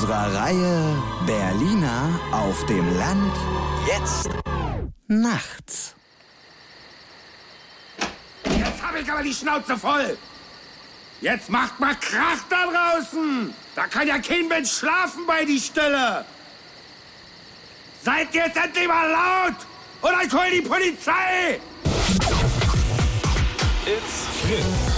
unserer Reihe Berliner auf dem Land. Jetzt nachts. Jetzt hab ich aber die Schnauze voll. Jetzt macht mal Krach da draußen. Da kann ja kein Mensch schlafen bei die Stille. Seid jetzt endlich mal laut oder ich hol die Polizei. It's Fritz.